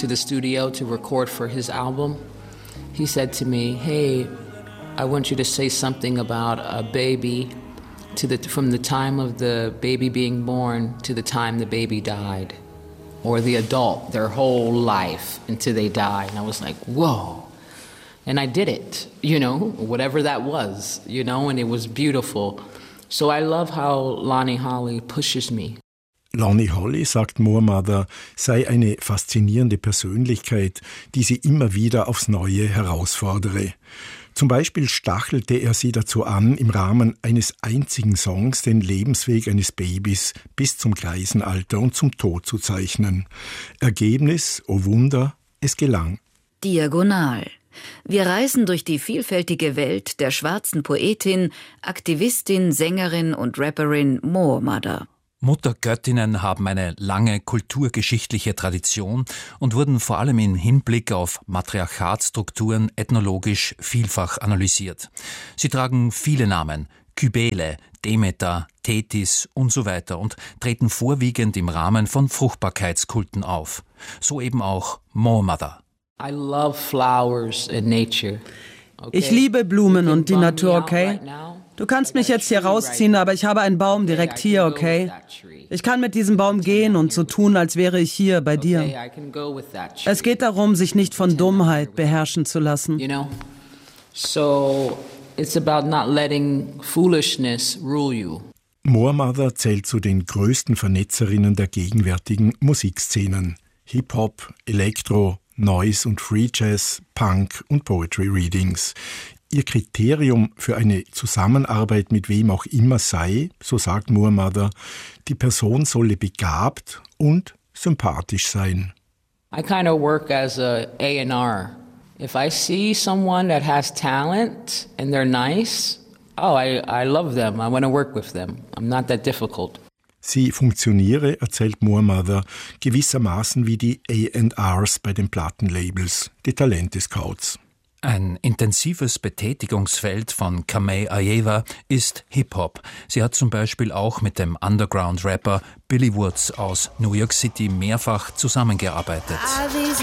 to the studio to record for his album, he said to me, "Hey, I want you to say something about a baby from the time of the baby being born to the time the baby died, or the adult, their whole life until they die." And I was like, whoa. And I did it, whatever that was, and it was beautiful. So I love how Lonnie Holley pushes me. Lonnie Holley, sagt Moor Mother, sei eine faszinierende Persönlichkeit, die sie immer wieder aufs Neue herausfordere. Zum Beispiel stachelte er sie dazu an, im Rahmen eines einzigen Songs den Lebensweg eines Babys bis zum Greisenalter und zum Tod zu zeichnen. Ergebnis, oh Wunder, es gelang. Diagonal. Wir reisen durch die vielfältige Welt der schwarzen Poetin, Aktivistin, Sängerin und Rapperin Moor Mother. Muttergöttinnen haben eine lange kulturgeschichtliche Tradition und wurden vor allem im Hinblick auf Matriarchatsstrukturen ethnologisch vielfach analysiert. Sie tragen viele Namen: Kybele, Demeter, Tethys und so weiter und treten vorwiegend im Rahmen von Fruchtbarkeitskulten auf. So eben auch Moor Mother. I love flowers and nature. Okay? Ich liebe Blumen und die Natur, okay? Du kannst mich jetzt hier rausziehen, aber ich habe einen Baum direkt hier, okay? Ich kann mit diesem Baum gehen und so tun, als wäre ich hier bei dir. Es geht darum, sich nicht von Dummheit beherrschen zu lassen. So it's about not letting foolishness rule you. Moor Mother zählt zu den größten Vernetzerinnen der gegenwärtigen Musikszenen. Hip-Hop, Elektro, Noise und Free Jazz, Punk und Poetry Readings. Ihr Kriterium für eine Zusammenarbeit mit wem auch immer sei, so sagt Moor Mother, die Person solle begabt und sympathisch sein. I kind of work as a A&R. If I see someone that has talent and they're nice, I love them. I want to work with them. I'm not that difficult. Sie funktioniere, erzählt Moor Mother, gewissermaßen wie die A&Rs bei den Plattenlabels, die Talente-Scouts. Ein intensives Betätigungsfeld von Kamei Ajeva ist Hip-Hop. Sie hat zum Beispiel auch mit dem Underground-Rapper Billy Woods aus New York City mehrfach zusammengearbeitet. These